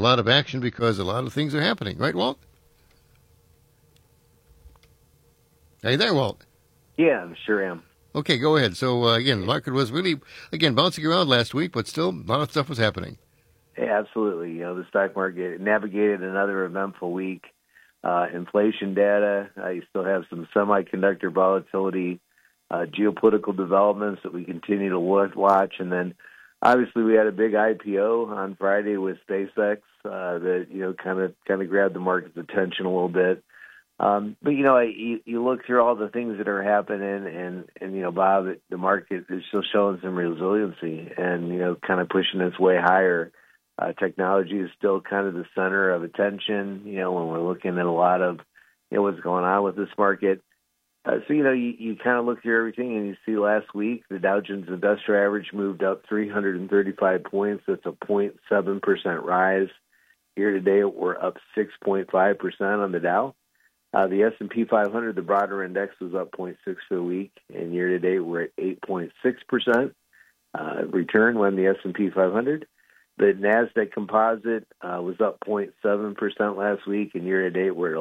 lot of action because a lot of things are happening. Right, Walt? Are you there, Walt? Yeah, I sure am. Okay, go ahead. So, again, the market was really, again, bouncing around last week, but still a lot of stuff was happening. Yeah, absolutely. The stock market navigated another eventful week. Inflation data, you still have some semiconductor volatility, geopolitical developments that we continue to watch, and then obviously we had a big IPO on Friday with SpaceX that kind of grabbed the market's attention a little bit. But you look through all the things that are happening, and Bob, the market is still showing some resiliency, and kind of pushing its way higher. Technology is still kind of the center of attention, when we're looking at a lot of, what's going on with this market. So, you kind of look through everything and you see last week, the Dow Jones Industrial Average moved up 335 points. That's a 0.7% rise. Year to date, we're up 6.5% on the Dow. The S&P 500, the broader index, was up 0.6 for the week, and year to date, we're at 8.6% return on the S&P 500. The NASDAQ Composite was up 0.7% last week, and year-to-date we're at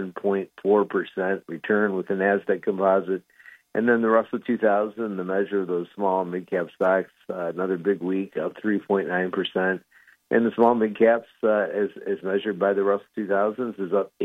11.4% return with the NASDAQ Composite. And then the Russell 2000, the measure of those small and mid-cap stocks, another big week, up 3.9%. And the small and mid-caps, as measured by the Russell 2000s, is up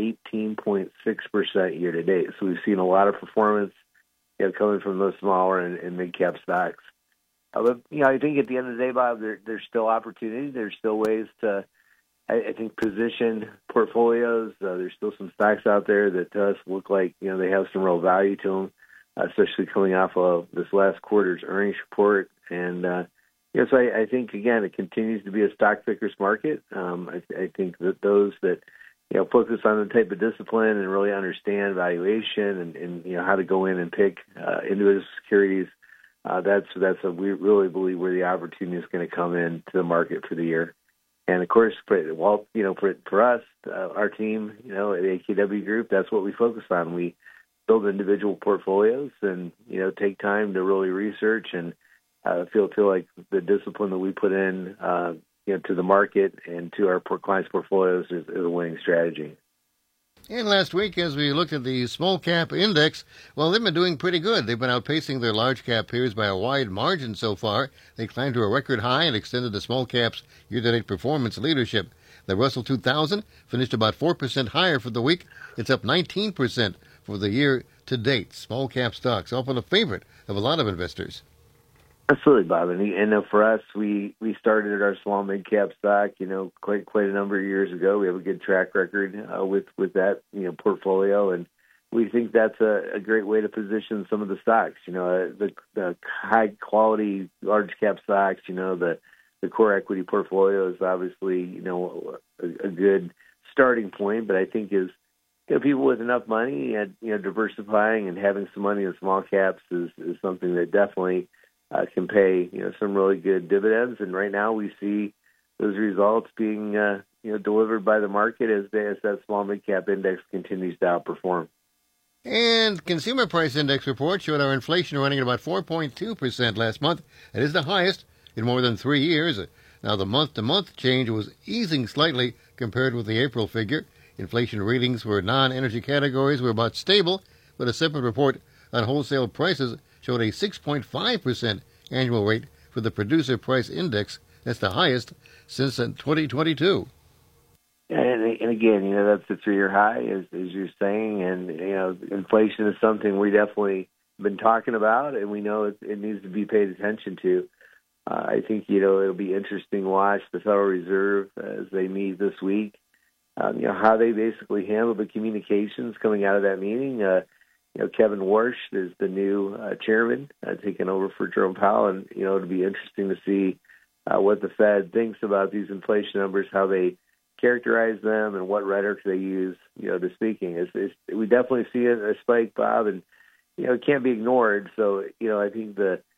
18.6% year-to-date. So we've seen a lot of performance coming from those smaller and mid-cap stocks. But, I think at the end of the day, Bob, there's still opportunity. There's still ways to, I think, position portfolios. There's still some stocks out there that to us look like, they have some real value to them, especially coming off of this last quarter's earnings report. And, so I think, again, it continues to be a stock picker's market. I think that those that, focus on the type of discipline and really understand valuation and how to go in and pick individual securities, we really believe where the opportunity is going to come into the market for the year. And of course, for us, our team, at AKW Group, that's what we focus on. We build individual portfolios and take time to really research and feel like the discipline that we put in to the market and to our clients' portfolios is a winning strategy. And last week, as we looked at the small cap index, well, they've been doing pretty good. They've been outpacing their large cap peers by a wide margin so far. They climbed to a record high and extended the small caps year-to-date performance leadership. The Russell 2000 finished about 4% higher for the week. It's up 19% for the year to date. Small cap stocks, often a favorite of a lot of investors. Absolutely, Bob. And for us, we started our small mid-cap stock, quite a number of years ago. We have a good track record with that, portfolio, and we think that's a great way to position some of the stocks. The high-quality large-cap stocks, the core equity portfolio is obviously, a good starting point, but I think is people with enough money and diversifying and having some money in small caps is something that definitely can pay some really good dividends, and right now we see those results being delivered by the market as that small mid cap index continues to outperform. And Consumer Price Index report showed our inflation running at about 4.2% last month. It is the highest in more than 3 years. Now the month-to-month change was easing slightly compared with the April figure. Inflation readings for non-energy categories were about stable, but a separate report on wholesale prices showed a 6.5% annual rate for the Producer Price Index. That's the highest since 2022. And again, that's the 3-year high, as you're saying. And, inflation is something we definitely been talking about, and we know it needs to be paid attention to. I think, it'll be interesting to watch the Federal Reserve as they meet this week, how they basically handle the communications coming out of that meeting. Kevin Warsh is the new chairman, taking over for Jerome Powell, and it'll be interesting to see what the Fed thinks about these inflation numbers, how they characterize them, and what rhetoric they use, to speaking. We definitely see a spike, Bob, and it can't be ignored. So I think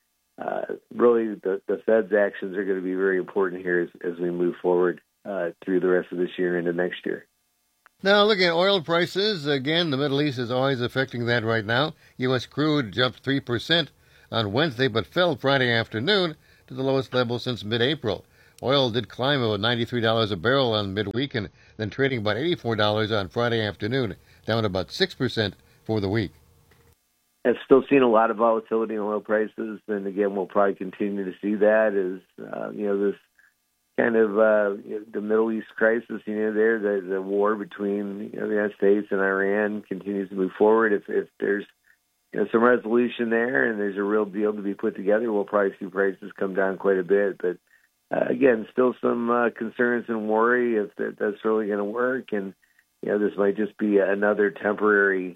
really the Fed's actions are going to be very important here as we move forward through the rest of this year into next year. Now, looking at oil prices, again, the Middle East is always affecting that right now. U.S. crude jumped 3% on Wednesday, but fell Friday afternoon to the lowest level since mid-April. Oil did climb about $93 a barrel on midweek and then trading about $84 on Friday afternoon, down about 6% for the week. I've still seen a lot of volatility in oil prices, and again, we'll probably continue to see that as this kind of the Middle East crisis. The war between the United States and Iran continues to move forward. If there's some resolution there and there's a real deal to be put together, we'll probably see prices come down quite a bit. But again, still some concerns and worry if that's really going to work, and this might just be another temporary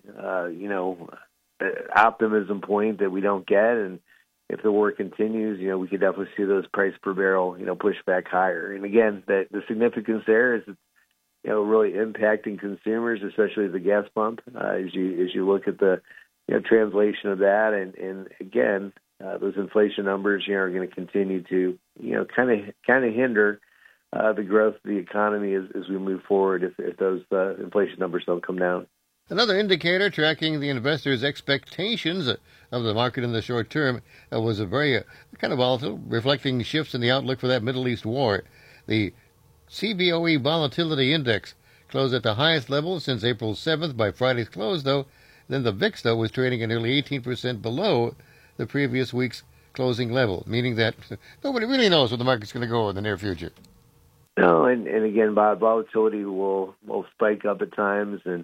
optimism point that we don't get. And if the war continues, we could definitely see those price per barrel, push back higher. And again, the significance there is, really impacting consumers, especially the gas pump, as you look at the, translation of that. And again, those inflation numbers, are going to continue to, kind of hinder the growth of the economy as we move forward if those inflation numbers don't come down. Another indicator tracking the investors' expectations of the market in the short term was a very kind of volatile, reflecting shifts in the outlook for that Middle East war. The CBOE Volatility Index closed at the highest level since April 7th by Friday's close, though. Then the VIX, though, was trading at nearly 18% below the previous week's closing level, meaning that nobody really knows where the market's going to go in the near future. No, and again, Bob, volatility will spike up at times, and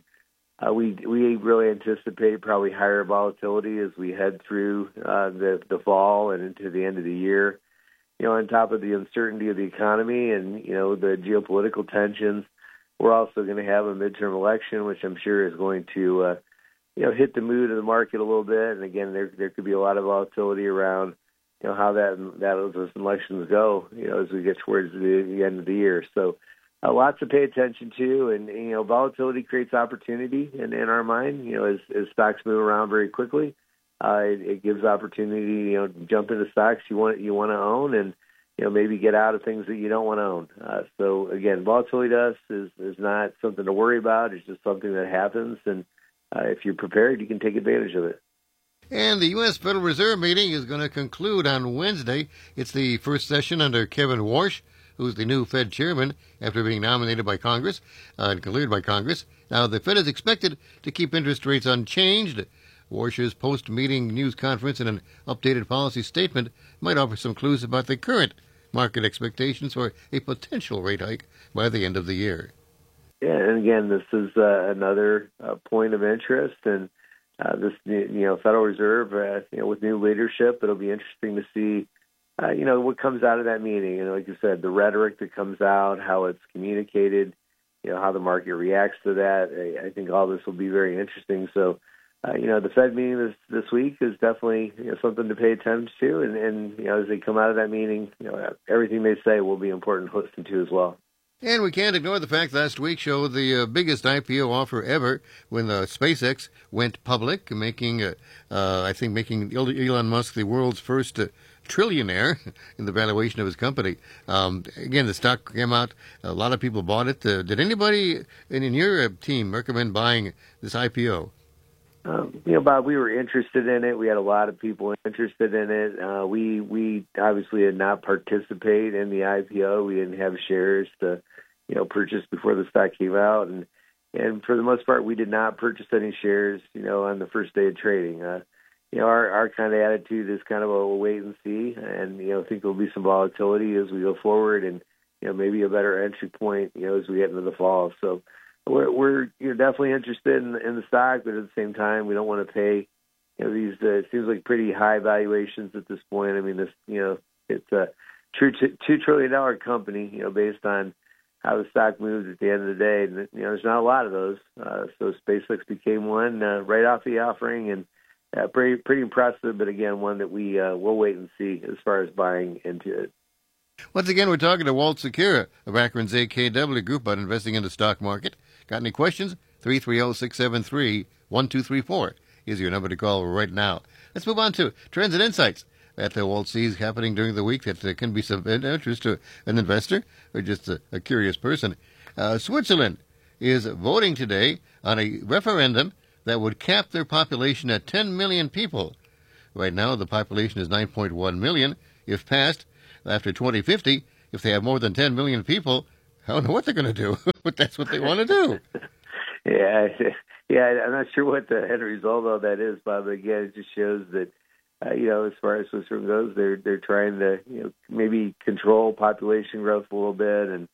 we really anticipate probably higher volatility as we head through the fall and into the end of the year. On top of the uncertainty of the economy and the geopolitical tensions, we're also going to have a midterm election, which I'm sure is going to hit the mood of the market a little bit. And again, there could be a lot of volatility around how those elections go as we get towards the end of the year. So lots to pay attention to, and volatility creates opportunity in our mind. As stocks move around very quickly, it gives opportunity. To jump into stocks you want to own, and maybe get out of things that you don't want to own. So again, volatility to us is not something to worry about. It's just something that happens, and if you're prepared, you can take advantage of it. And the U.S. Federal Reserve meeting is going to conclude on Wednesday. It's the first session under Kevin Warsh, who's the new Fed chairman after being nominated by Congress and cleared by Congress. Now, the Fed is expected to keep interest rates unchanged. Warsh's post-meeting news conference and an updated policy statement might offer some clues about the current market expectations for a potential rate hike by the end of the year. Yeah, and again, this is another point of interest, and this Federal Reserve, with new leadership, it'll be interesting to see what comes out of that meeting. And like you said, the rhetoric that comes out, how it's communicated, how the market reacts to that. I think all this will be very interesting. So, the Fed meeting this week is definitely something to pay attention to. And as they come out of that meeting, everything they say will be important to listen to as well. And we can't ignore the fact last week showed the biggest IPO offer ever when SpaceX went public, making Elon Musk the world's first trillionaire in the valuation of his company. Again, the stock came out. A lot of people bought it. Did anybody in your team recommend buying this IPO? Bob, we were interested in it. We had a lot of people interested in it. We obviously did not participate in the IPO. We didn't have shares to purchase before the stock came out, and for the most part, we did not purchase any shares on the first day of trading. Our kind of attitude is kind of a wait and see, and think there'll be some volatility as we go forward, and maybe a better entry point as we get into the fall. So we're definitely interested in the stock, but at the same time, we don't want to pay these. It seems like pretty high valuations at this point. I mean, it's a true $2 trillion company, based on how the stock moves at the end of the day. And there's not a lot of those. So SpaceX became one right off the offering, and pretty impressive. But again, one that we'll wait and see as far as buying into it. Once again, we're talking to Walt Secura of Akron's AKW Group about investing in the stock market. Got any questions? 330-673-1234 is your number to call right now. Let's move on to Trends and Insights that Walt sees happening during the week that can be some interest to an investor or just a curious person. Switzerland is voting today on a referendum that would cap their population at 10 million people. Right now, the population is 9.1 million. If passed, after 2050, if they have more than 10 million people, I don't know what they're going to do, but that's what they want to do. Yeah, yeah. I'm not sure what the end result of that is, Bob. But again, it just shows that as far as Switzerland goes, they're trying to maybe control population growth a little bit, and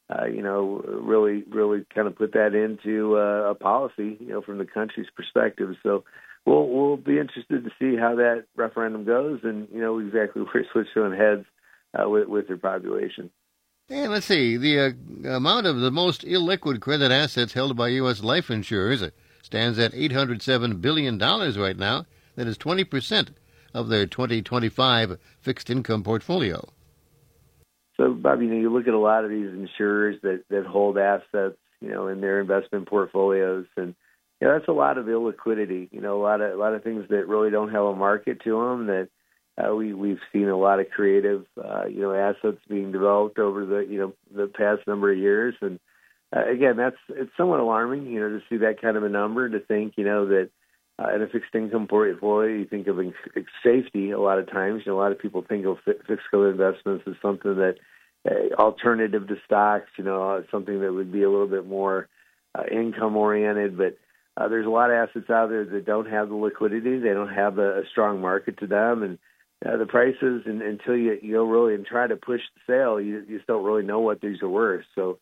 really kind of put that into a policy, from the country's perspective. So we'll be interested to see how that referendum goes, and exactly where Switzerland heads with their population. And let's see, the amount of the most illiquid credit assets held by U.S. life insurers stands at $807 billion right now. That is 20% of their 2025 fixed income portfolio. So, Bob, you look at a lot of these insurers that hold assets, in their investment portfolios, and that's a lot of illiquidity. A lot of things that really don't have a market to them. That we've seen a lot of creative, assets being developed over the past number of years, and again, it's somewhat alarming, to see that kind of a number. To think, that in a fixed income portfolio, you think of safety a lot of times. A lot of people think of fixed income investments as something that alternative to stocks, something that would be a little bit more income oriented. But there's a lot of assets out there that don't have the liquidity. They don't have a strong market to them, and the prices, and until you really and try to push the sale, you just don't really know what these are worth. So,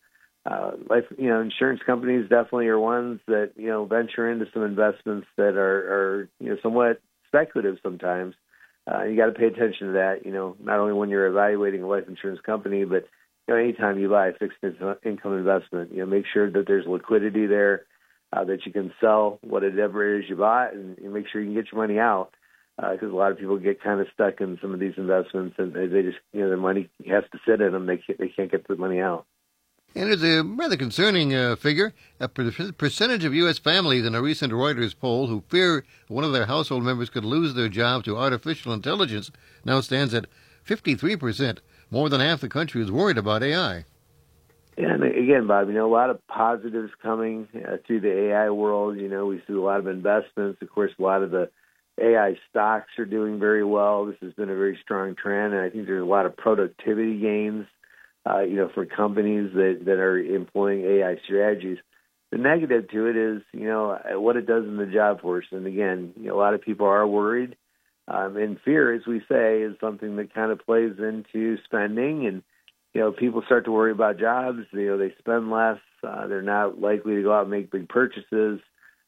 insurance companies definitely are ones that venture into some investments that are somewhat speculative sometimes. You got to pay attention to that. Not only when you're evaluating a life insurance company, but anytime you buy a fixed income investment, make sure that there's liquidity there, that you can sell whatever it is you bought, and make sure you can get your money out. Because a lot of people get kind of stuck in some of these investments, and they just, their money has to sit in them. They can't get the money out. And there's a rather concerning figure. A percentage of U.S. families in a recent Reuters poll who fear one of their household members could lose their job to artificial intelligence now stands at 53%. More than half the country is worried about AI. Yeah, and again, Bob, a lot of positives coming through the AI world. We see a lot of investments. Of course, a lot of the AI stocks are doing very well. This has been a very strong trend, and I think there's a lot of productivity gains, for companies that are employing AI strategies. The negative to it is, what it does in the job force. And again, a lot of people are worried. And fear, as we say, is something that kind of plays into spending. And, people start to worry about jobs. They spend less. They're not likely to go out and make big purchases.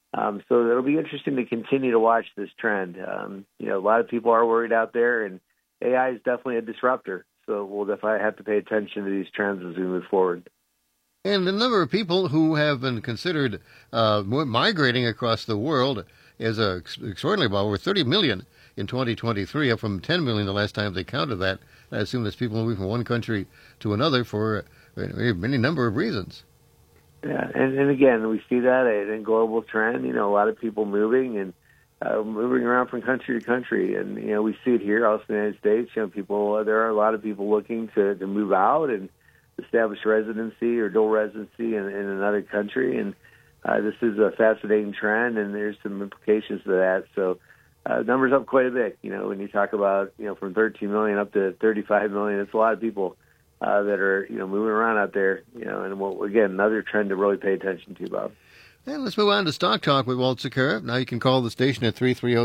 So it'll be interesting to continue to watch this trend. A lot of people are worried out there, and AI is definitely a disruptor. So we'll definitely have to pay attention to these trends as we move forward. And the number of people who have been considered migrating across the world is extraordinarily about over 30 million in 2023, up from 10 million the last time they counted that. I assume there's people moving from one country to another for any number of reasons. Yeah, and again, we see that in a global trend. A lot of people moving and moving around from country to country, and we see it here also in the United States. There are a lot of people looking to move out and establish residency or dual residency in another country, and this is a fascinating trend, and there's some implications to that. So numbers up quite a bit. When you talk about from 13 million up to 35 million, it's a lot of people that are moving around out there. And again, another trend to really pay attention to, Bob. And let's move on to Stock Talk with Walt Sakura. Now you can call the station at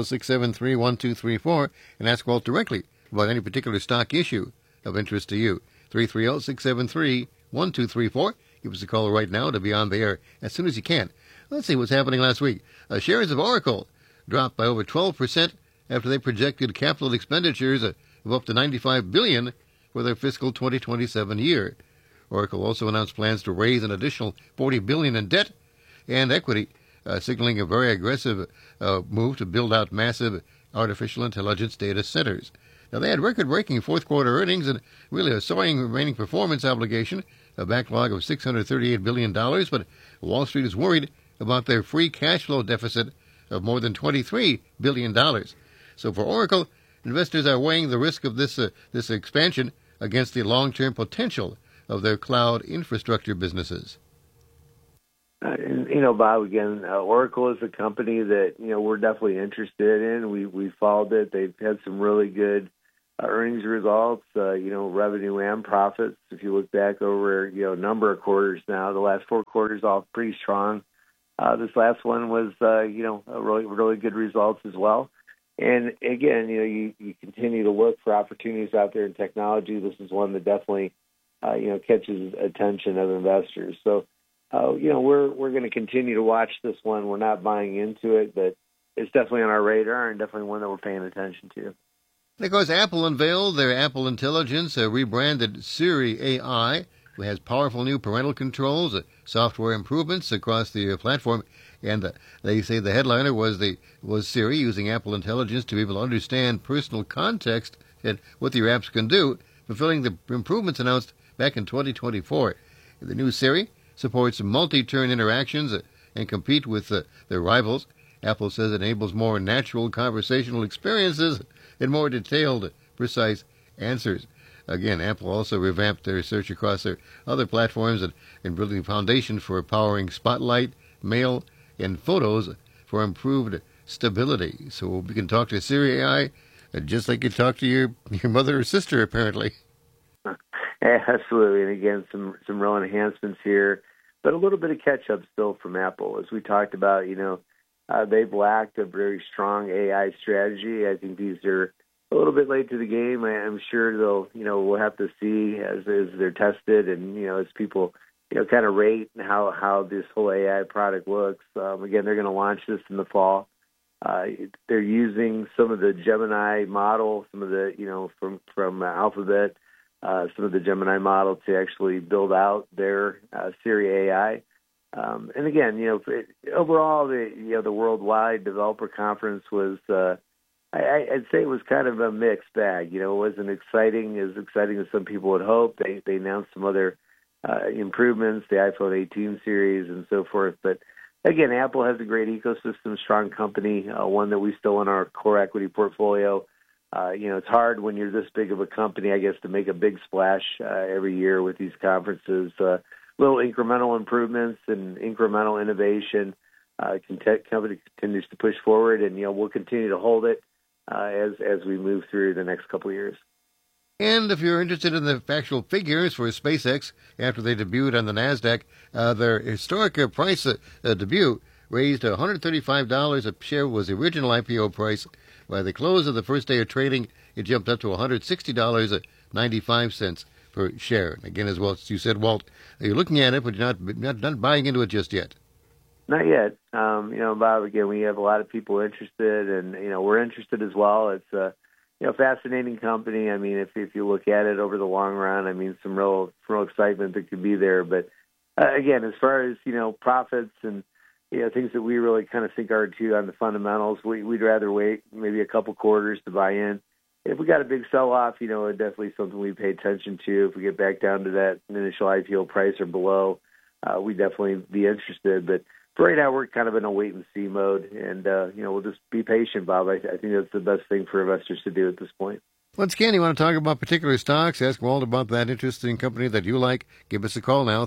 330-673-1234 and ask Walt directly about any particular stock issue of interest to you. 330-673-1234. Give us a call right now to be on the air as soon as you can. Let's see what's happening last week. Shares of Oracle dropped by over 12% after they projected capital expenditures of up to $95 billion for their fiscal 2027 year. Oracle also announced plans to raise an additional $40 billion in debt and equity, signaling a very aggressive move to build out massive artificial intelligence data centers. Now, they had record-breaking fourth-quarter earnings and really a soaring remaining performance obligation, a backlog of $638 billion, but Wall Street is worried about their free cash flow deficit of more than $23 billion. So for Oracle, investors are weighing the risk of this expansion against the long-term potential of their cloud infrastructure businesses. Bob, again, Oracle is a company that, we're definitely interested in. We followed it. They've had some really good earnings results, revenue and profits. If you look back over, a number of quarters now, the last 4 quarters all pretty strong. This last one was, a really, really good results as well. And again, you continue to look for opportunities out there in technology. This is one that definitely, catches attention of investors. So, we're going to continue to watch this one. We're not buying into it, but it's definitely on our radar and definitely one that we're paying attention to. And of course, Apple unveiled their Apple Intelligence, a rebranded Siri AI, who has powerful new parental controls, software improvements across the platform, and they say the headliner was Siri using Apple Intelligence to be able to understand personal context and what your apps can do, fulfilling the improvements announced back in 2024. The new Siri supports multi-turn interactions and compete with their rivals. Apple says it enables more natural conversational experiences and more detailed, precise answers. Again, Apple also revamped their search across their other platforms and building a foundation for powering Spotlight, Mail, and Photos for improved stability. So we can talk to Siri AI just like you talk to your mother or sister, apparently. Absolutely. And again, some real enhancements here, but a little bit of catch-up still from Apple. As we talked about, they've lacked a very strong AI strategy. I think these are a little bit late to the game. I'm sure we'll have to see as they're tested and, as people, kind of rate how this whole AI product looks. Again, they're going to launch this in the fall. They're using some of the Gemini model, some of the, from Alphabet, some of the Gemini model to actually build out their Siri AI. And again, overall, the worldwide developer conference was, I'd say it was kind of a mixed bag. It wasn't as exciting as some people would hope. They announced some other improvements, the iPhone 18 series and so forth. But again, Apple has a great ecosystem, strong company, one that we still in our core equity portfolio. It's hard when you're this big of a company, I guess, to make a big splash every year with these conferences. Little incremental improvements and incremental innovation. Company continues to push forward, and we'll continue to hold it as we move through the next couple of years. And if you're interested in the actual figures for SpaceX after they debuted on the NASDAQ, their historic price debut raised $135 a share was the original IPO price. By the close of the first day of trading, it jumped up to $160.95 per share. Again, as well as you said, Walt, you're looking at it, but you're not buying into it just yet. Not yet. Bob, again, we have a lot of people interested, and, we're interested as well. It's a, fascinating company. I mean, if you look at it over the long run, I mean, some real excitement that could be there. But, again, as far as, profits and, things that we really kind of think are too on the fundamentals, we'd rather wait maybe a couple quarters to buy in. If we got a big sell-off, it's definitely something we pay attention to. If we get back down to that initial IPO price or below, we'd definitely be interested. But for right now, we're kind of in a wait-and-see mode, and, we'll just be patient, Bob. I think that's the best thing for investors to do at this point. Once again, you want to talk about particular stocks, ask Walt about that interesting company that you like, give us a call now,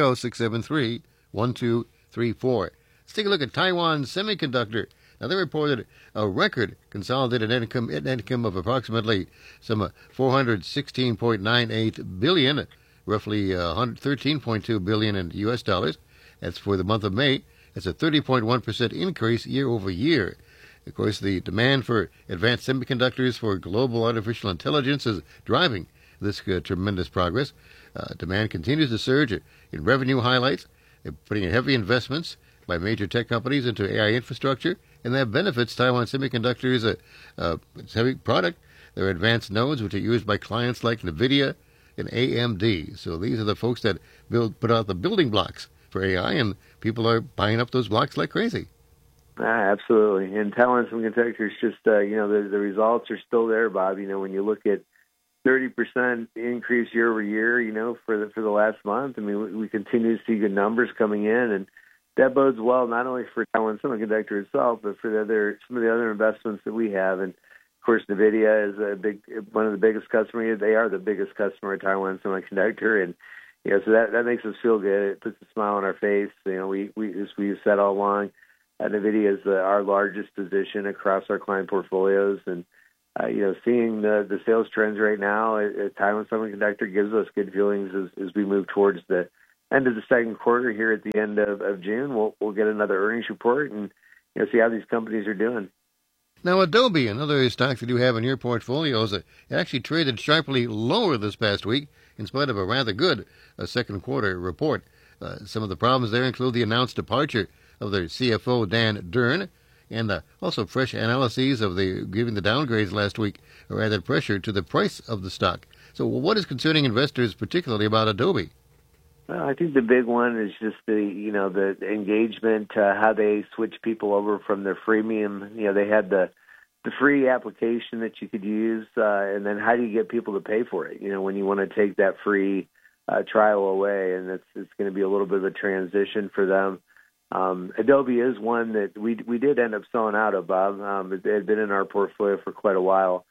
330-673-1234. Let's take a look at Taiwan Semiconductor. Now, they reported a record consolidated net income of approximately some $416.98 billion, roughly $13.2 billion in U.S. dollars. That's for the month of May. That's a 30.1% increase year over year. Of course, the demand for advanced semiconductors for global artificial intelligence is driving this tremendous progress. Demand continues to surge in revenue highlights. They're putting in heavy investments by major tech companies into AI infrastructure, and that benefits Taiwan Semiconductor's heavy product, their advanced nodes, which are used by clients like NVIDIA and AMD. So these are the folks that put out the building blocks for AI, and people are buying up those blocks like crazy. Absolutely. And Taiwan Semiconductor is just, the results are still there, Bob. When you look at 30% increase year over year, for the last month, I mean, we continue to see good numbers coming in, and that bodes well not only for Taiwan Semiconductor itself, but for some of the other investments that we have. And of course, NVIDIA is one of the biggest customers. They are the biggest customer at Taiwan Semiconductor, and so that makes us feel good. It puts a smile on our face. We as we've said all along, NVIDIA is our largest position across our client portfolios, and seeing the sales trends right now at Taiwan Semiconductor gives us good feelings as we move towards the end of the second quarter here at the end of June. We'll get another earnings report and see how these companies are doing. Now, Adobe, another stock that you have in your portfolios, it actually traded sharply lower this past week in spite of a rather good second quarter report. Some of the problems there include the announced departure of their CFO, Dan Durn, and also fresh analyses of giving the downgrades last week added pressure to the price of the stock. So what is concerning investors particularly about Adobe? Well, I think the big one is just the engagement, how they switch people over from their freemium. They had the free application that you could use, and then how do you get people to pay for it? When you want to take that free trial away, and it's going to be a little bit of a transition for them. Adobe is one that we did end up selling out of, Bob. It had been in our portfolio for quite a while.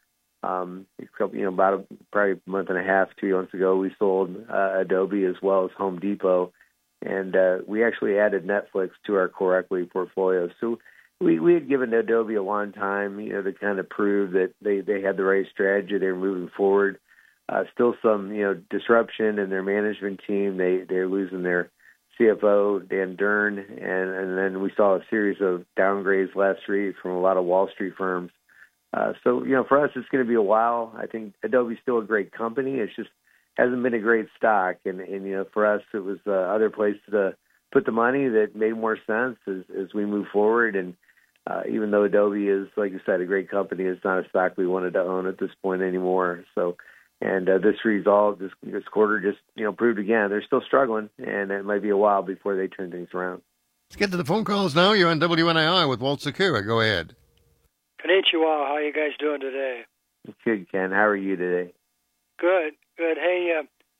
About probably a month and a half, 2 months ago, we sold Adobe as well as Home Depot, and we actually added Netflix to our core equity portfolio. So we had given Adobe a long time, to kind of prove that they had the right strategy. They were moving forward. Still some, disruption in their management team. They're losing their CFO, Dan Durn, and then we saw a series of downgrades last week from a lot of Wall Street firms. So for us, it's going to be a while. I think Adobe's still a great company. It just hasn't been a great stock. And for us, it was other places to put the money that made more sense as we move forward. And even though Adobe is, like you said, a great company, it's not a stock we wanted to own at this point anymore. So, and this result, this quarter just, proved again, they're still struggling, and it might be a while before they turn things around. Let's get to the phone calls now. You're on WNIR with Walt Sakura. Go ahead. Konnichiwa. How are you guys doing today? Good, Ken. How are you today? Good. Hey,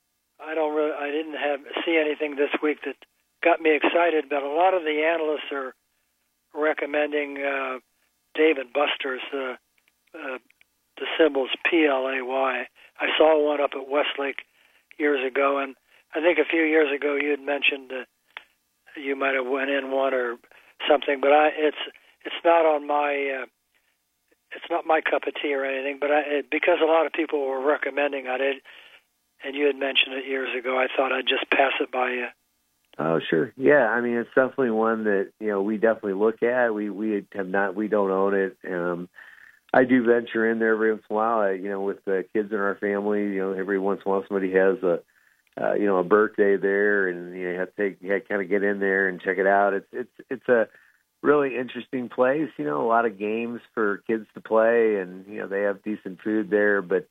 I didn't see anything this week that got me excited, but a lot of the analysts are recommending Dave & Buster's, the symbol's PLAY. I saw one up at Westlake years ago, and I think a few years ago you had mentioned that you might have went in one or something, but it's not on my. It's not my cup of tea or anything, but because a lot of people were recommending it, and you had mentioned it years ago, I thought I'd just pass it by you. Oh, sure. Yeah, I mean, it's definitely one that, we definitely look at. We don't own it. I do venture in there every once in a while, with the kids in our family, every once in a while somebody has a birthday there, and you have to kind of get in there and check it out. It's a really interesting place, a lot of games for kids to play, and they have decent food there. But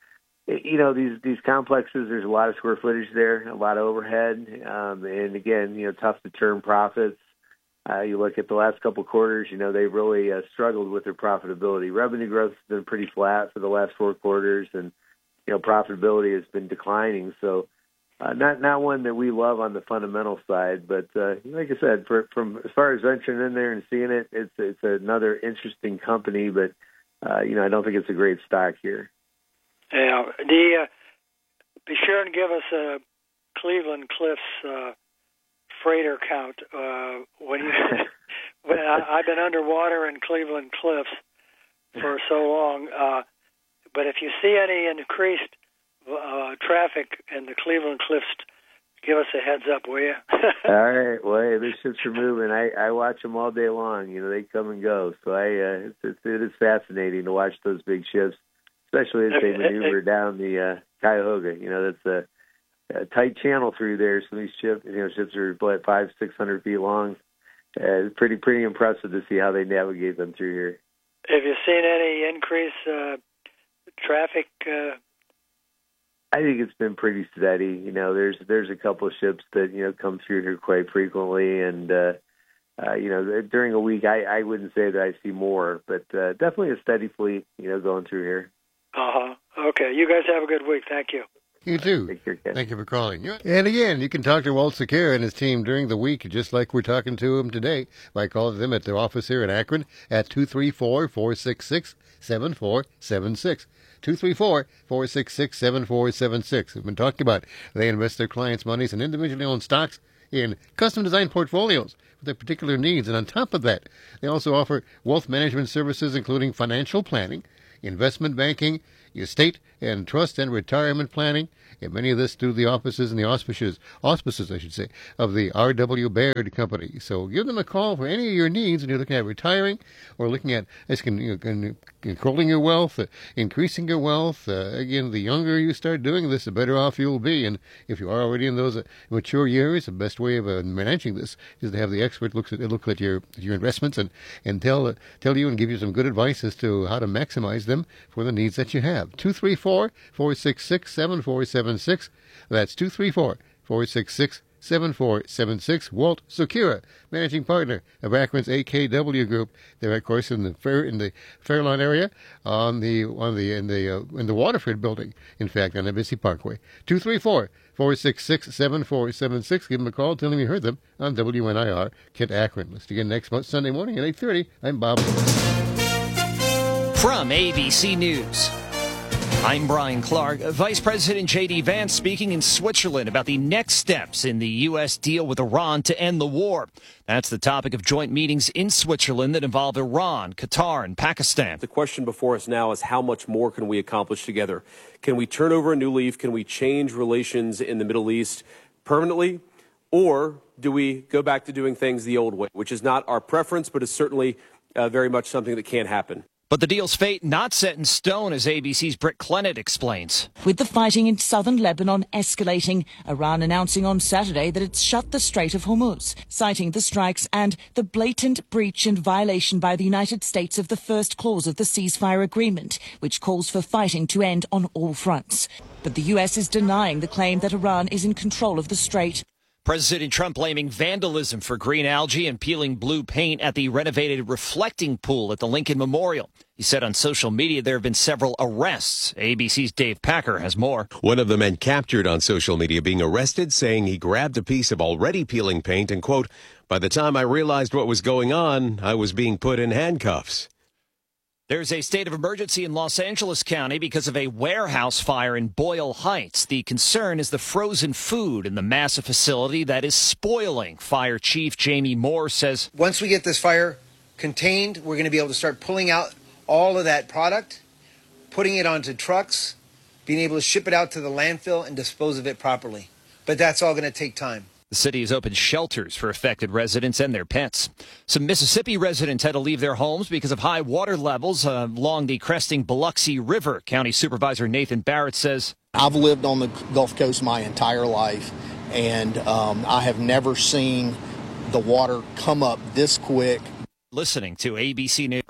these complexes, there's a lot of square footage there, a lot of overhead, and again, tough to turn profits. You look at the last couple of quarters, they really struggled with their profitability. Revenue growth has been pretty flat for the last 4 quarters, and profitability has been declining. So not one that we love on the fundamental side, but like I said, from as far as venturing in there and seeing it, it's another interesting company, but I don't think it's a great stock here. Yeah, be sure and give us a Cleveland Cliffs freighter count when I've been underwater in Cleveland Cliffs for so long, but if you see any increased traffic in the Cleveland Cliffs, give us a heads up, will you? All right. Well, hey, these ships are moving. I watch them all day long. They come and go. So it is fascinating to watch those big ships, especially as they maneuver down the Cuyahoga. That's a tight channel through there. So these ships are 500-600 feet long. It's pretty impressive to see how they navigate them through here. Have you seen any increase traffic? I think it's been pretty steady. There's a couple of ships that come through here quite frequently, and during a week, I wouldn't say that I see more, but definitely a steady fleet, going through here. Okay. You guys have a good week. Thank you. You too. Take care, Ken. Thank you for calling. And again, you can talk to Walt Sakura and his team during the week, just like we're talking to him today, by calling them at their office here in Akron at 234-466-7476. 234-466-7476. We've been talking about they invest their clients' monies in individually owned stocks in custom-designed portfolios with their particular needs. And on top of that, they also offer wealth management services, including financial planning, investment banking, estate and trust and retirement planning, and many of this through the offices and the auspices, I should say, of the R.W. Baird Company. So give them a call for any of your needs when you're looking at retiring or looking at controlling your wealth, increasing your wealth. Again, the younger you start doing this, the better off you'll be. And if you are already in those mature years, the best way of managing this is to have the expert look at your investments and tell you and give you some good advice as to how to maximize them for the needs that you have. 234-466-7476. That's 234-466-7476. Walt Secura, managing partner of Akron's AKW Group. They're of course in the Fairlawn area in the Waterford building. In fact, on Embassy Parkway. 234-466-7476. Give them a call. Tell them you heard them on WNIR Kent Akron. Let's begin next month Sunday morning at 8:30. I'm Bob. From ABC News, I'm Brian Clark. Vice President J.D. Vance speaking in Switzerland about the next steps in the U.S. deal with Iran to end the war. That's the topic of joint meetings in Switzerland that involve Iran, Qatar, and Pakistan. The question before us now is how much more can we accomplish together? Can we turn over a new leaf? Can we change relations in the Middle East permanently? Or do we go back to doing things the old way, which is not our preference, but is certainly very much something that can happen? But the deal's fate not set in stone, as ABC's Britt Clennett explains. With the fighting in southern Lebanon escalating, Iran announcing on Saturday that it's shut the Strait of Hormuz, citing the strikes and the blatant breach and violation by the United States of the first clause of the ceasefire agreement, which calls for fighting to end on all fronts. But the U.S. is denying the claim that Iran is in control of the strait. President Trump blaming vandalism for green algae and peeling blue paint at the renovated reflecting pool at the Lincoln Memorial. He said on social media there have been several arrests. ABC's Dave Packer has more. One of the men captured on social media being arrested, saying he grabbed a piece of already peeling paint and, quote, "By the time I realized what was going on, I was being put in handcuffs." There's a state of emergency in Los Angeles County because of a warehouse fire in Boyle Heights. The concern is the frozen food in the massive facility that is spoiling. Fire Chief Jamie Moore says, once we get this fire contained, we're going to be able to start pulling out all of that product, putting it onto trucks, being able to ship it out to the landfill and dispose of it properly. But that's all going to take time. The city has opened shelters for affected residents and their pets. Some Mississippi residents had to leave their homes because of high water levels along the cresting Biloxi River. County Supervisor Nathan Barrett says, I've lived on the Gulf Coast my entire life, and I have never seen the water come up this quick. Listening to ABC News.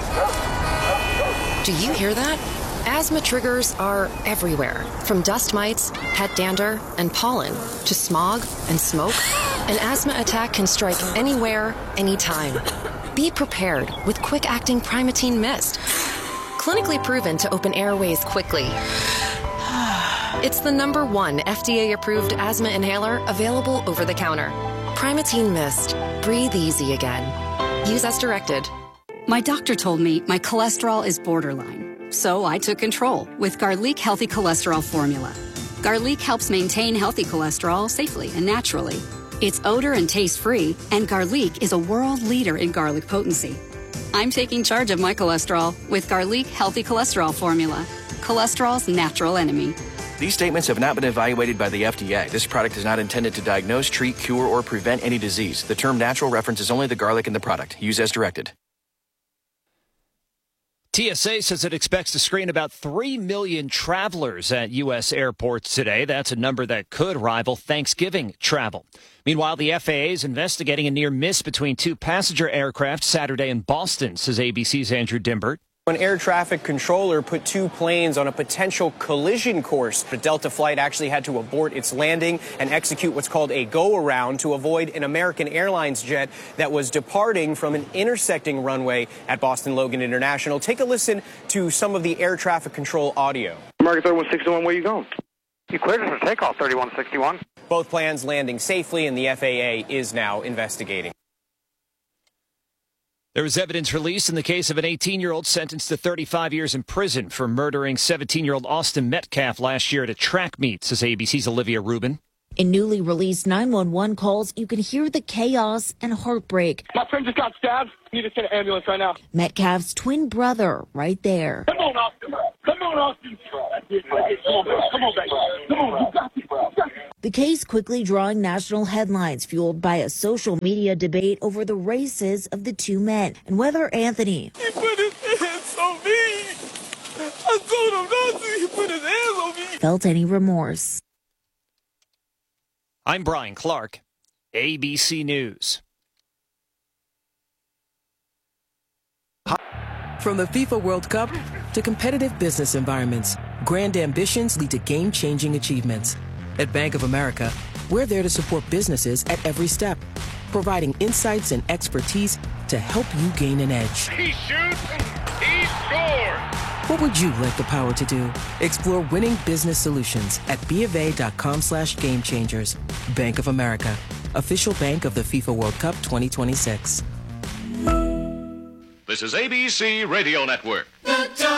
Do you hear that? Asthma triggers are everywhere, from dust mites, pet dander, and pollen, to smog and smoke. An asthma attack can strike anywhere, anytime. Be prepared with quick-acting Primatene Mist. Clinically proven to open airways quickly. It's the #1 FDA-approved asthma inhaler available over the counter. Primatene Mist. Breathe easy again. Use as directed. My doctor told me my cholesterol is borderline. So I took control with Garlic Healthy Cholesterol Formula. Garlic helps maintain healthy cholesterol safely and naturally. It's odor and taste free, and Garlic is a world leader in garlic potency. I'm taking charge of my cholesterol with Garlic Healthy Cholesterol Formula, cholesterol's natural enemy. These statements have not been evaluated by the FDA. This product is not intended to diagnose, treat, cure, or prevent any disease. The term natural references only the garlic in the product. Use as directed. TSA says it expects to screen about 3 million travelers at U.S. airports today. That's a number that could rival Thanksgiving travel. Meanwhile, the FAA is investigating a near miss between two passenger aircraft Saturday in Boston, says ABC's Andrew Dimbert. An air traffic controller put two planes on a potential collision course. The Delta flight actually had to abort its landing and execute what's called a go-around to avoid an American Airlines jet that was departing from an intersecting runway at Boston Logan International. Take a listen to some of the air traffic control audio. American 3161, where are you going? You cleared us for takeoff, 3161. Both planes landing safely, and the FAA is now investigating. There was evidence released in the case of an 18-year-old sentenced to 35 years in prison for murdering 17-year-old Austin Metcalf last year at a track meet, says ABC's Olivia Rubin. In newly released 911 calls, you can hear the chaos and heartbreak. My friend just got stabbed. Need to send an ambulance right now. Metcalf's twin brother right there. Come on, Austin. Come on, Austin. Come on, baby. Come on, you got it. The case quickly drawing national headlines, fueled by a social media debate over the races of the two men and whether Anthony He put his hands on me. I told him not to. He put his hands on me. felt any remorse. I'm Brian Clark, ABC News. From the FIFA World Cup to competitive business environments, grand ambitions lead to game-changing achievements. At Bank of America, we're there to support businesses at every step, providing insights and expertise to help you gain an edge. He shoots. He scores. What would you like the power to do? Explore winning business solutions at BofA.com/gamechangers. Bank of America, official bank of the FIFA World Cup 2026. This is ABC Radio Network.